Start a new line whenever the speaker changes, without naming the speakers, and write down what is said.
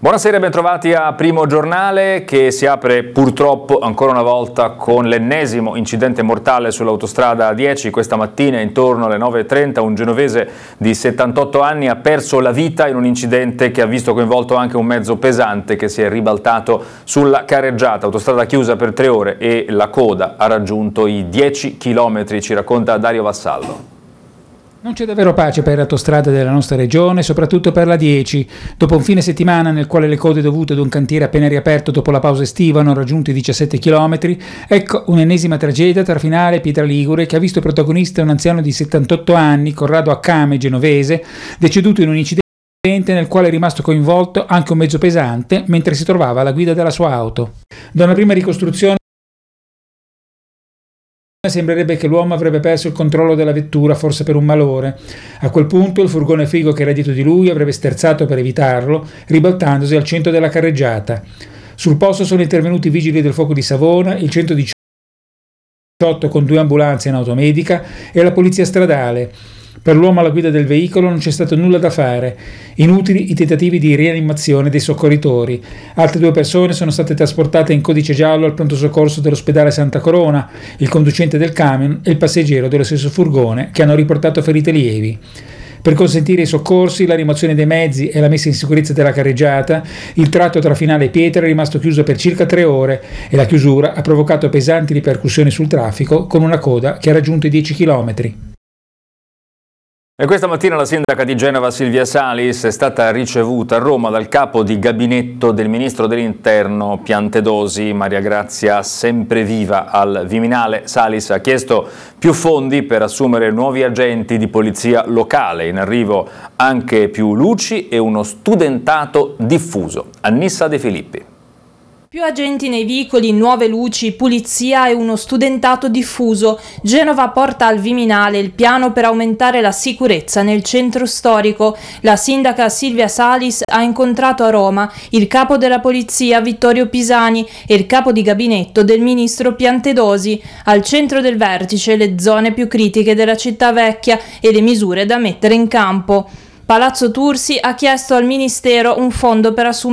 Buonasera e bentrovati a Primo Giornale, che si apre purtroppo ancora una volta con l'ennesimo incidente mortale sull'autostrada A10. Questa mattina intorno alle 9:30 un genovese di 78 anni ha perso la vita in un incidente che ha visto coinvolto anche un mezzo pesante che si è ribaltato sulla carreggiata. Autostrada chiusa per 3 ore e la coda ha raggiunto i 10 chilometri, ci racconta Dario Vassallo.
Non c'è davvero pace per le autostrade della nostra regione, soprattutto per la 10. Dopo un fine settimana nel quale le code dovute ad un cantiere appena riaperto dopo la pausa estiva hanno raggiunto i 17 km, ecco un'ennesima tragedia tra Finale e Pietra Ligure che ha visto protagonista un anziano di 78 anni, Corrado Accame, genovese, deceduto in un incidente nel quale è rimasto coinvolto anche un mezzo pesante mentre si trovava alla guida della sua auto. Da una prima ricostruzione sembrerebbe che l'uomo avrebbe perso il controllo della vettura, forse per un malore. A quel punto il furgone frigo che era dietro di lui avrebbe sterzato per evitarlo, ribaltandosi al centro della carreggiata. Sul posto sono intervenuti i vigili del fuoco di Savona, il 118 con 2 ambulanze in automedica e la polizia stradale. Per l'uomo alla guida del veicolo non c'è stato nulla da fare. Inutili i tentativi di rianimazione dei soccorritori. Altre 2 persone sono state trasportate in codice giallo al pronto soccorso dell'ospedale Santa Corona, il conducente del camion e il passeggero dello stesso furgone, che hanno riportato ferite lievi. Per consentire i soccorsi, la rimozione dei mezzi e la messa in sicurezza della carreggiata, il tratto tra Finale e Pietra è rimasto chiuso per circa 3 ore e la chiusura ha provocato pesanti ripercussioni sul traffico con una coda che ha raggiunto i 10 chilometri.
E questa mattina la sindaca di Genova Silvia Salis è stata ricevuta a Roma dal capo di gabinetto del ministro dell'Interno Piantedosi. Maria Grazia Sempreviva al Viminale. Salis ha chiesto più fondi per assumere nuovi agenti di polizia locale, in arrivo anche più luci e uno studentato diffuso. Annissa De Filippi.
Più agenti nei vicoli, nuove luci, pulizia e uno studentato diffuso. Genova porta al Viminale il piano per aumentare la sicurezza nel centro storico. La sindaca Silvia Salis ha incontrato a Roma il capo della polizia Vittorio Pisani e il capo di gabinetto del ministro Piantedosi. Al centro del vertice le zone più critiche della città vecchia e le misure da mettere in campo. Palazzo Tursi ha chiesto al ministero un fondo per assumere